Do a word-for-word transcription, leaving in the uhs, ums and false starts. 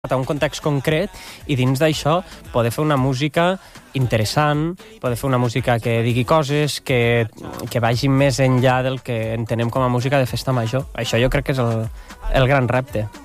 a un context concret i dins d'això poder fer una música interessant, poder fer una música que digui coses, que, que vagi més enllà del que entenem com a música de festa major. Això jo crec que és el, el gran repte.